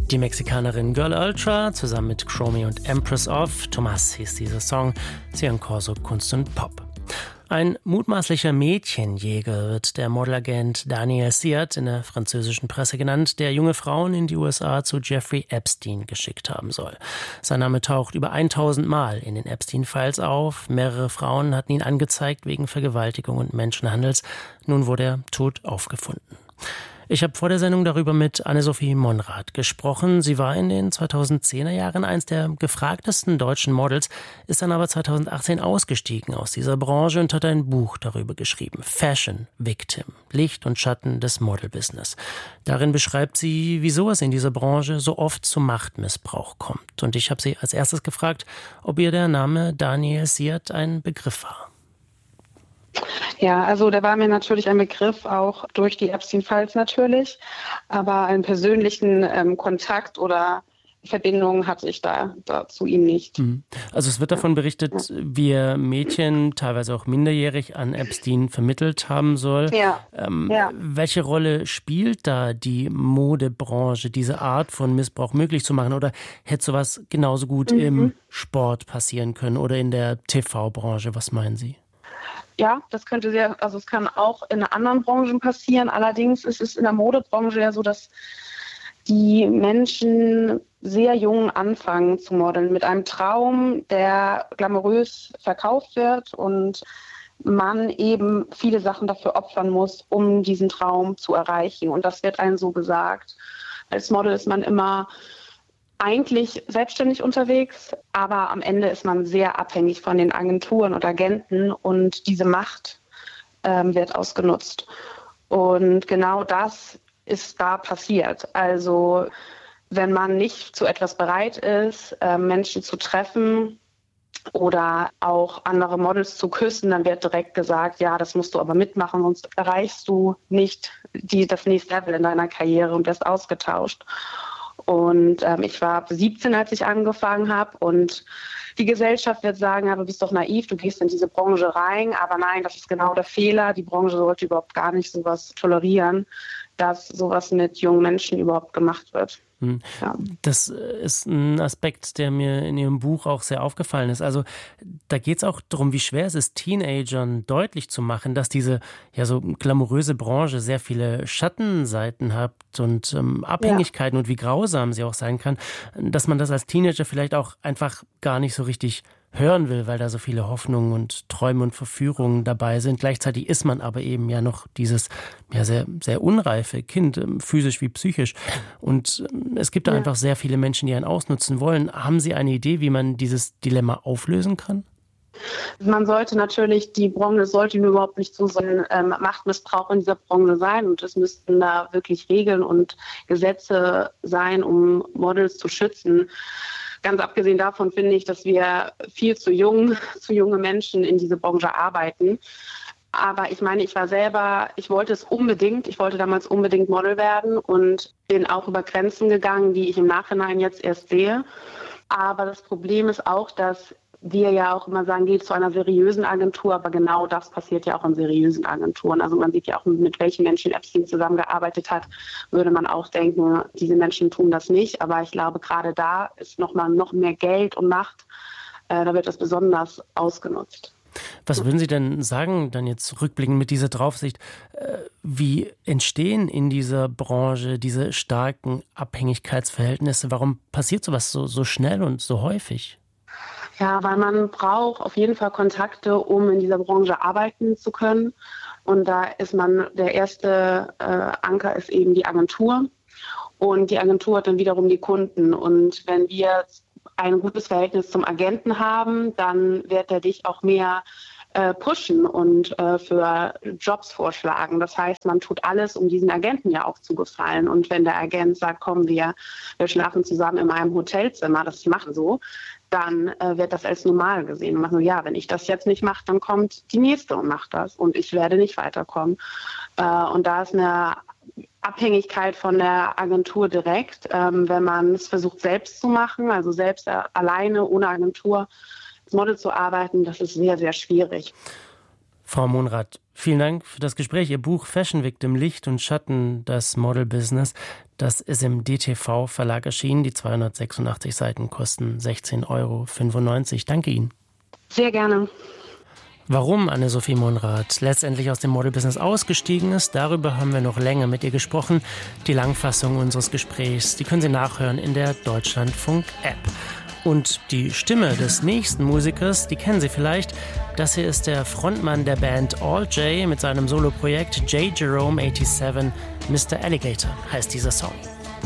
Die Mexikanerin Girl Ultra zusammen mit Chromie und Empress of Thomas hieß dieser Song. Sie hören Corso Kunst und Pop. Ein mutmaßlicher Mädchenjäger wird der Modelagent Daniel Siert in der französischen Presse genannt, der junge Frauen in die USA zu Jeffrey Epstein geschickt haben soll. Sein Name taucht über 1000 Mal in den Epstein-Files auf. Mehrere Frauen hatten ihn angezeigt wegen Vergewaltigung und Menschenhandels. Nun wurde er tot aufgefunden. Ich habe vor der Sendung darüber mit Anne-Sophie Monrad gesprochen. Sie war in den 2010er Jahren eins der gefragtesten deutschen Models, ist dann aber 2018 ausgestiegen aus dieser Branche und hat ein Buch darüber geschrieben. Fashion Victim, Licht und Schatten des Modelbusiness. Darin beschreibt sie, wieso es in dieser Branche so oft zu Machtmissbrauch kommt. Und ich habe sie als erstes gefragt, ob ihr der Name Daniel Siert ein Begriff war. Ja, also der war mir natürlich ein Begriff, auch durch die Epstein-Files natürlich, aber einen persönlichen Kontakt oder Verbindung hatte ich da zu ihm nicht. Also es wird davon berichtet, wie er Mädchen, teilweise auch minderjährig, an Epstein vermittelt haben soll. Ja. Welche Rolle spielt da die Modebranche, diese Art von Missbrauch möglich zu machen? Oder hätte sowas genauso gut im Sport passieren können oder in der TV-Branche? Was meinen Sie? Ja, das könnte es kann auch in anderen Branchen passieren. Allerdings ist es in der Modebranche ja so, dass die Menschen sehr jung anfangen zu modeln mit einem Traum, der glamourös verkauft wird und man eben viele Sachen dafür opfern muss, um diesen Traum zu erreichen. Und das wird einem so gesagt. Als Model ist man immer eigentlich selbstständig unterwegs, aber am Ende ist man sehr abhängig von den Agenturen und Agenten und diese Macht wird ausgenutzt. Und genau das ist da passiert. Also wenn man nicht zu etwas bereit ist, Menschen zu treffen oder auch andere Models zu küssen, dann wird direkt gesagt, ja, das musst du aber mitmachen, sonst erreichst du nicht das nächste Level in deiner Karriere und wirst ausgetauscht. Und ich war 17, als ich angefangen habe und die Gesellschaft wird sagen, aber du bist doch naiv, du gehst in diese Branche rein. Aber nein, das ist genau der Fehler. Die Branche sollte überhaupt gar nicht sowas tolerieren, dass sowas mit jungen Menschen überhaupt gemacht wird. Ja. Das ist ein Aspekt, der mir in Ihrem Buch auch sehr aufgefallen ist. Also da geht es auch darum, wie schwer es ist, Teenagern deutlich zu machen, dass diese so glamouröse Branche sehr viele Schattenseiten hat und Abhängigkeiten und wie grausam sie auch sein kann, dass man das als Teenager vielleicht auch einfach gar nicht so richtig hören will, weil da so viele Hoffnungen und Träume und Verführungen dabei sind. Gleichzeitig ist man aber eben ja noch dieses sehr, sehr unreife Kind, physisch wie psychisch. Und es gibt da einfach sehr viele Menschen, die einen ausnutzen wollen. Haben Sie eine Idee, wie man dieses Dilemma auflösen kann? Man sollte natürlich, die Branche sollte überhaupt nicht so ein Machtmissbrauch in dieser Branche sein. Und es müssten da wirklich Regeln und Gesetze sein, um Models zu schützen. Ganz abgesehen davon finde ich, dass wir viel zu junge Menschen in diese Branche arbeiten. Aber ich meine, ich wollte damals unbedingt Model werden und bin auch über Grenzen gegangen, die ich im Nachhinein jetzt erst sehe. Aber das Problem ist auch, dass wir ja auch immer sagen, geht zu einer seriösen Agentur, aber genau das passiert ja auch in seriösen Agenturen. Also man sieht ja auch, mit welchen Menschen Epstein zusammengearbeitet hat, würde man auch denken, diese Menschen tun das nicht. Aber ich glaube, gerade da ist noch mehr Geld und Macht, da wird das besonders ausgenutzt. Was würden Sie denn sagen, dann jetzt rückblickend mit dieser Draufsicht, wie entstehen in dieser Branche diese starken Abhängigkeitsverhältnisse? Warum passiert sowas so schnell und so häufig? Ja, weil man braucht auf jeden Fall Kontakte, um in dieser Branche arbeiten zu können. Und da ist der erste Anker ist eben die Agentur. Und die Agentur hat dann wiederum die Kunden. Und wenn wir ein gutes Verhältnis zum Agenten haben, dann wird er dich auch mehr pushen und für Jobs vorschlagen. Das heißt, man tut alles, um diesen Agenten ja auch zu gefallen. Und wenn der Agent sagt, komm, wir schlafen zusammen in einem Hotelzimmer, das machen so, dann wird das als normal gesehen. Und man so, ja, wenn ich das jetzt nicht mache, dann kommt die Nächste und macht das und ich werde nicht weiterkommen. Und da ist eine Abhängigkeit von der Agentur direkt, wenn man es versucht selbst zu machen, also selbst alleine ohne Agentur als Model zu arbeiten, das ist sehr, sehr schwierig. Frau Monrath, vielen Dank für das Gespräch. Ihr Buch Fashion Victim, Licht und Schatten, das Model-Business, das ist im DTV-Verlag erschienen. Die 286 Seiten kosten 16,95 €. Danke Ihnen. Sehr gerne. Warum Anne-Sophie Monrath letztendlich aus dem Model-Business ausgestiegen ist, darüber haben wir noch länger mit ihr gesprochen. Die Langfassung unseres Gesprächs, die können Sie nachhören in der Deutschlandfunk-App. Und die Stimme des nächsten Musikers, die kennen Sie vielleicht. Das hier ist der Frontmann der Band All J mit seinem Soloprojekt J. Jerome 87. Mr. Alligator heißt dieser Song.